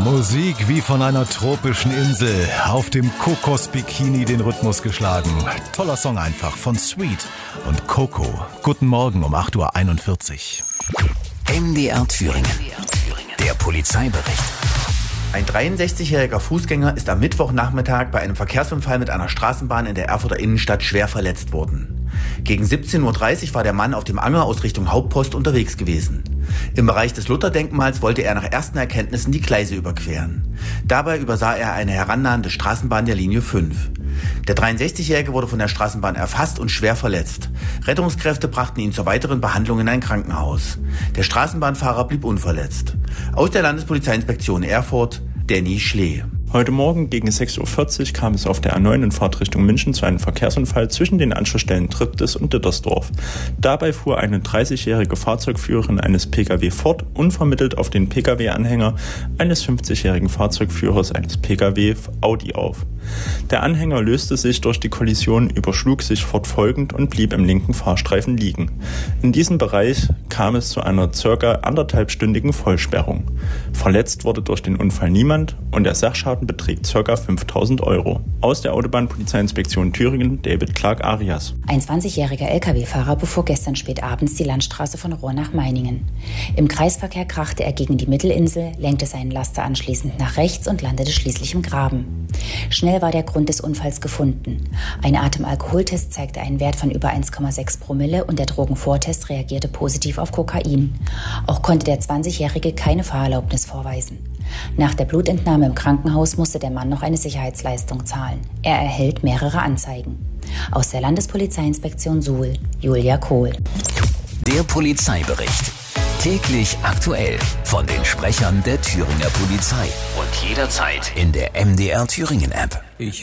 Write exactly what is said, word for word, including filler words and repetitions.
Musik wie von einer tropischen Insel, auf dem Kokosbikini den Rhythmus geschlagen. Toller Song einfach von Sweet und Coco. Guten Morgen um acht Uhr einundvierzig. M D R Thüringen. Der Polizeibericht. Ein dreiundsechzigjähriger Fußgänger ist am Mittwochnachmittag bei einem Verkehrsunfall mit einer Straßenbahn in der Erfurter Innenstadt schwer verletzt worden. Gegen siebzehn Uhr dreißig war der Mann auf dem Anger aus Richtung Hauptpost unterwegs gewesen. Im Bereich des Lutherdenkmals wollte er nach ersten Erkenntnissen die Gleise überqueren. Dabei übersah er eine herannahende Straßenbahn der Linie fünf. Der dreiundsechzigjährige wurde von der Straßenbahn erfasst und schwer verletzt. Rettungskräfte brachten ihn zur weiteren Behandlung in ein Krankenhaus. Der Straßenbahnfahrer blieb unverletzt. Aus der Landespolizeiinspektion Erfurt, Danny Schlee. Heute Morgen gegen sechs Uhr vierzig kam es auf der A neun in Fahrtrichtung München zu einem Verkehrsunfall zwischen den Anschlussstellen Triptis und Dittersdorf. Dabei fuhr eine dreißigjährige Fahrzeugführerin eines Pkw Ford unvermittelt auf den Pkw-Anhänger eines fünfzigjährigen Fahrzeugführers eines Pkw Audi auf. Der Anhänger löste sich durch die Kollision, überschlug sich fortfolgend und blieb im linken Fahrstreifen liegen. In diesem Bereich kam es zu einer circa anderthalbstündigen Vollsperrung. Verletzt wurde durch den Unfall niemand und der Sachschaden beträgt ca. fünftausend Euro. Aus der Autobahnpolizeiinspektion Thüringen, David Clark Arias. Ein zwanzigjähriger L K W-Fahrer befuhr gestern spät abends die Landstraße von Rohr nach Meiningen. Im Kreisverkehr krachte er gegen die Mittelinsel, lenkte seinen Laster anschließend nach rechts und landete schließlich im Graben. Schnell war der Grund des Unfalls gefunden. Ein Atemalkoholtest zeigte einen Wert von über eins Komma sechs Promille und der Drogenvortest reagierte positiv auf Kokain. Auch konnte der zwanzigjährige keine Fahrerlaubnis vorweisen. Nach der Blutentnahme im Krankenhaus musste der Mann noch eine Sicherheitsleistung zahlen. Er erhält mehrere Anzeigen. Aus der Landespolizeiinspektion Suhl, Julia Kohl. Der Polizeibericht. Täglich aktuell von den Sprechern der Thüringer Polizei. Und jederzeit in der M D R Thüringen App. Ich